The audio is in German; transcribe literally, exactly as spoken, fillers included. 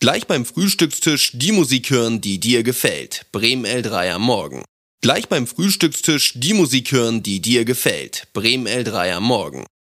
Gleich beim Frühstückstisch die Musik hören, die dir gefällt. Bremen L drei am Morgen. Gleich beim Frühstückstisch die Musik hören, die dir gefällt. Bremen L drei am Morgen.